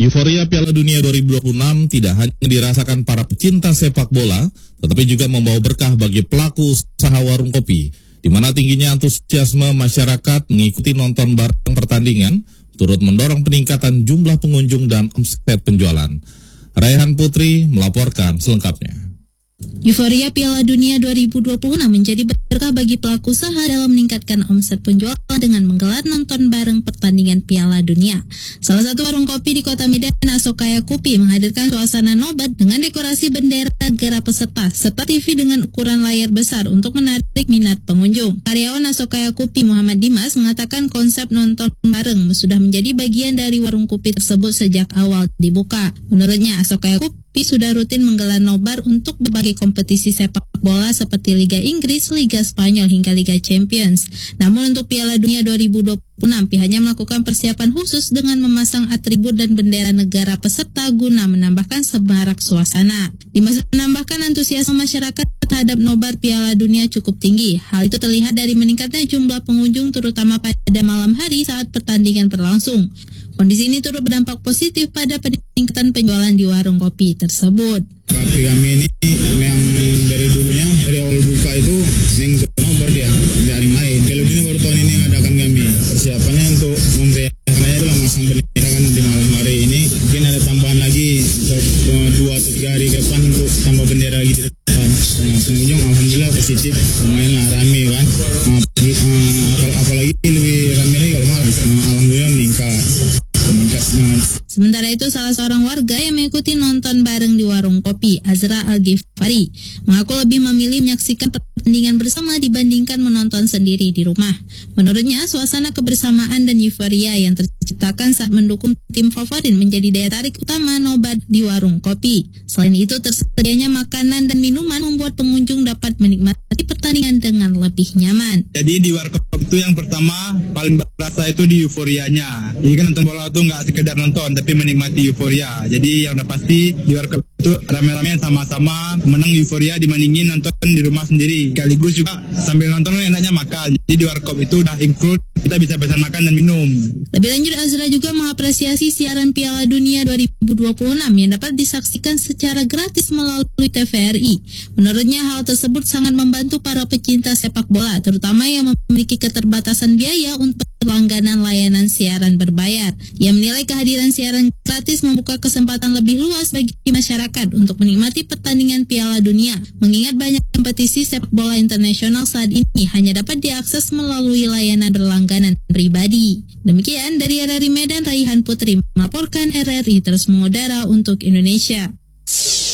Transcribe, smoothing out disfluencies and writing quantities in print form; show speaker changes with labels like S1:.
S1: Euforia Piala Dunia 2026 tidak hanya dirasakan para pecinta sepak bola, tetapi juga membawa berkah bagi pelaku usaha warung kopi, di mana tingginya antusiasme masyarakat mengikuti nonton bareng pertandingan, turut mendorong peningkatan jumlah pengunjung dan omset penjualan. Raihan Putri melaporkan selengkapnya.
S2: Euforia Piala Dunia 2026 menjadi berkah bagi pelaku usaha dalam meningkatkan omset penjualan dengan menggelar nonton bareng pertandingan Piala Dunia. Salah satu warung kopi di Kota Medan, Asokaya Kopi, menghadirkan suasana nobar dengan dekorasi bendera negara peserta serta TV dengan ukuran layar besar untuk menarik minat pengunjung. Karyawan Asokaya Kopi Muhammad Dimas mengatakan konsep nonton bareng sudah menjadi bagian dari warung kopi tersebut sejak awal dibuka. Menurutnya, Asokaya Kopi sudah rutin menggelar nobar untuk berbagai kompetisi sepak bola seperti Liga Inggris, Liga Spanyol hingga Liga Champions. Namun untuk Piala Dunia 2026 pihaknya melakukan persiapan khusus dengan memasang atribut dan bendera negara peserta guna menambahkan semarak suasana. Dimas menambahkan antusiasme masyarakat terhadap nobar Piala Dunia cukup tinggi. Hal itu terlihat dari meningkatnya jumlah pengunjung terutama pada malam hari saat pertandingan berlangsung. Kondisi ini turut berdampak positif pada peningkatan penjualan di warung kopi tersebut.
S3: Kopi kami ini yang dari dulunya, dari awal buka itu yang nobar dia, tidak ada yang lain. Kalau ini baru tahun ini mengadakan kami. Persiapannya untuk memberikannya itu langsung bendera kan di malam hari ini. Mungkin ada tambahan lagi 2 atau 3 hari ke depan untuk tambah bendera lagi di depan. Pengunjung alhamdulillah positif, lumayan lah rame kan. Apalagi lebih rame lagi kalau malam. Alhamdulillah meningkat.
S2: Sementara itu, salah seorang warga yang mengikuti nonton bareng di warung kopi, Azra Al-Ghifari, mengaku lebih memilih menyaksikan pertandingan bersama dibandingkan menonton sendiri di rumah. Menurutnya, suasana kebersamaan dan euforia yang terciptakan saat mendukung tim favorit menjadi daya tarik utama nobar di warung kopi. Selain itu, tersedianya makanan dan minuman membuat pengunjung dapat menikmati pertandingan dengan lebih nyaman.
S4: Jadi di warkop itu yang pertama paling berasa itu di euforianya. Jadi kan nonton bola itu nggak sekedar nonton, tapi menikmati euforia. Jadi yang udah pasti di warkop itu rame-rame sama-sama menang euforia dibandingin nonton di rumah sendiri. Sekaligus juga sambil nonton enaknya makan. Jadi di warkop itu udah include, kita bisa pesan makan dan minum.
S2: Lebih lanjut, Azra juga mengapresiasi siaran Piala Dunia 2026 yang dapat disaksikan secara gratis melalui TVRI. Menurutnya hal tersebut sangat membantu para pecinta sepak bola, terutama yang memiliki keterbatasan biaya untuk langganan layanan siaran berbayar. Ia menilai kehadiran siaran gratis membuka kesempatan lebih luas bagi masyarakat untuk menikmati pertandingan Piala Dunia, mengingat banyak kompetisi sepak bola internasional saat ini hanya dapat diakses melalui layanan berlangganan pribadi. Demikian dari RRI Medan, Raihan Putri melaporkan. RRI terus mengudara untuk Indonesia.